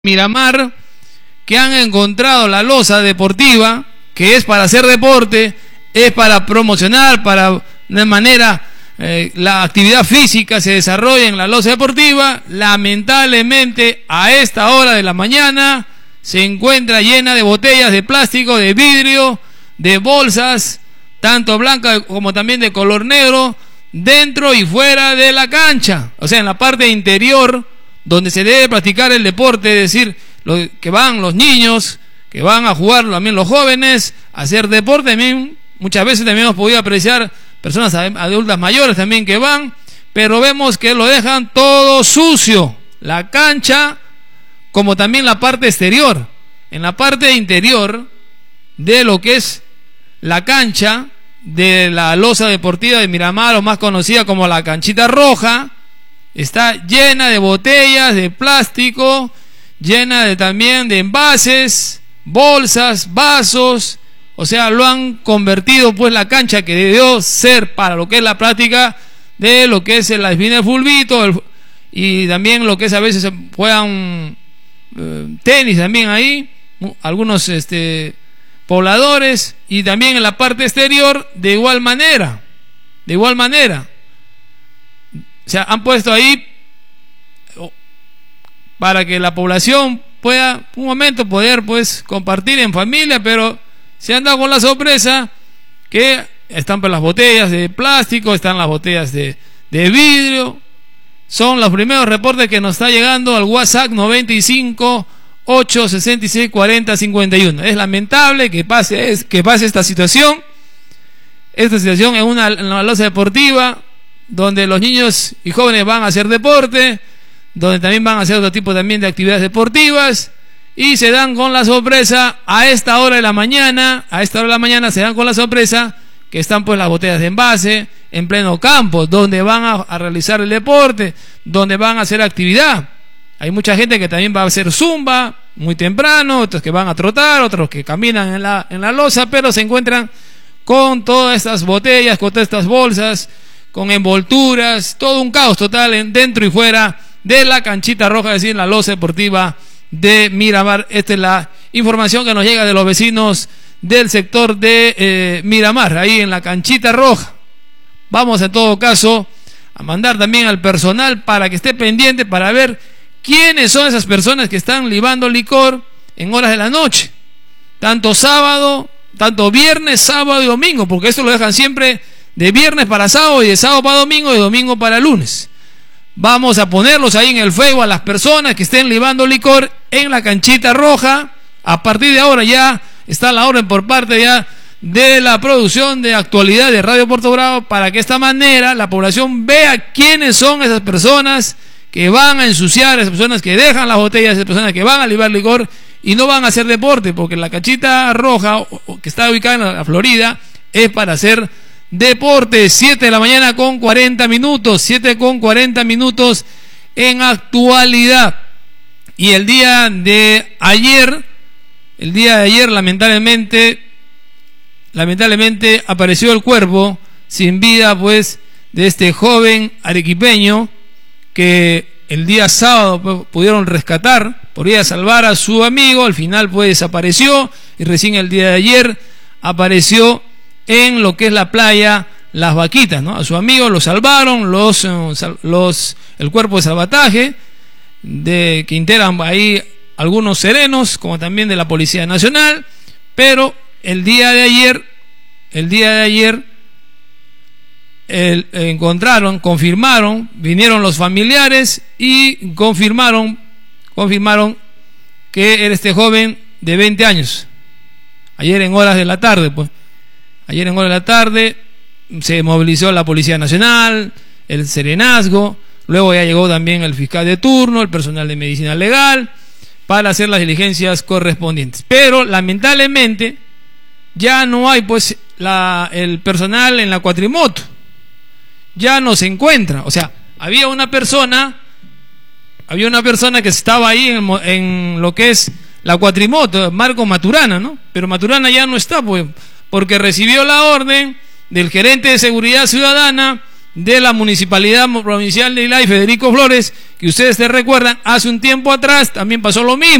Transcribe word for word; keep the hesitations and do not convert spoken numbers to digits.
Miramar, que han encontrado la losa deportiva, que es para hacer deporte, es para promocionar, para de manera eh, la actividad física se desarrolla en la losa deportiva. Lamentablemente a esta hora de la mañana se encuentra llena de botellas de plástico, de vidrio, de bolsas, tanto blancas como también de color negro, dentro y fuera de la cancha, o sea, en la parte interior donde se debe practicar el deporte, es decir, lo, que van los niños, que van a jugar también los jóvenes, a hacer deporte. También, muchas veces también hemos podido apreciar personas adultas mayores también que van, pero vemos que lo dejan todo sucio, la cancha como también la parte exterior. En la parte interior de lo que es la cancha de la losa deportiva de Miramar, o más conocida como la Canchita Roja, está llena de botellas de plástico, llena de también de envases, bolsas, vasos. O sea, lo han convertido pues la cancha que debió ser para lo que es la práctica de lo que es la disciplina de fulbito, el, y también lo que es a veces juegan eh, tenis también ahí, algunos este pobladores, y también en la parte exterior de igual manera, de igual manera. O sea, han puesto ahí para que la población pueda un momento poder pues compartir en familia, pero se han dado con la sorpresa que están pues las botellas de plástico, están las botellas de, de vidrio. Son los primeros reportes que nos está llegando al WhatsApp noventa y cinco, ocho sesenta y seis, cuarenta, cincuenta y uno. Es lamentable que pase, es, que pase esta situación, esta situación en una, en una losa deportiva, donde los niños y jóvenes van a hacer deporte, donde también van a hacer otro tipo también de actividades deportivas, y se dan con la sorpresa a esta hora de la mañana, a esta hora de la mañana se dan con la sorpresa que están pues las botellas de envase en pleno campo, donde van a, a realizar el deporte, donde van a hacer actividad. Hay mucha gente que también va a hacer zumba muy temprano, otros que van a trotar, otros que caminan en la, en la losa, pero se encuentran con todas estas botellas, con todas estas bolsas, con envolturas, todo un caos total en, dentro y fuera de la Canchita Roja, es decir, en la losa deportiva de Miramar. Esta es la información que nos llega de los vecinos del sector de eh, Miramar, ahí en la Canchita Roja. Vamos en todo caso a mandar también al personal para que esté pendiente para ver quiénes son esas personas que están libando licor en horas de la noche, tanto sábado, tanto viernes, sábado y domingo, porque esto lo dejan siempre de viernes para sábado y de sábado para domingo y de domingo para lunes. Vamos a ponerlos ahí en el Facebook a las personas que estén libando licor en la Canchita Roja. A partir de ahora ya está la orden por parte ya de la producción de actualidad de Radio Puerto Bravo, para que de esta manera la población vea quiénes son esas personas que van a ensuciar, esas personas que dejan las botellas, esas personas que van a libar licor y no van a hacer deporte, porque la Canchita Roja, que está ubicada en la Florida, es para hacer deporte. Siete de la mañana con cuarenta minutos, siete con cuarenta minutos en actualidad. Y el día de ayer, el día de ayer lamentablemente, lamentablemente apareció el cuerpo sin vida pues de este joven arequipeño que el día sábado pues, pudieron rescatar, podría salvar a su amigo, al final pues desapareció, y recién el día de ayer apareció en lo que es la playa Las Vaquitas, ¿no? A su amigo lo salvaron los, los el cuerpo de salvataje de que integran ahí algunos serenos, como también de la Policía Nacional, pero el día de ayer, el día de ayer el, encontraron, confirmaron, vinieron los familiares y confirmaron, confirmaron que era este joven de veinte años. Ayer en horas de la tarde, pues. Ayer en horas de la tarde se movilizó la Policía Nacional, el Serenazgo, luego ya llegó también el fiscal de turno, el personal de medicina legal, para hacer las diligencias correspondientes. Pero lamentablemente ya no hay pues la, el personal en la cuatrimoto, ya no se encuentra. O sea, había una persona, había una persona que estaba ahí en, en lo que es la cuatrimoto, Marco Maturana, ¿no? Pero Maturana ya no está, pues, porque recibió la orden del gerente de Seguridad Ciudadana de la Municipalidad Provincial de Islay, Federico Flores, que ustedes se recuerdan, hace un tiempo atrás también pasó lo mismo.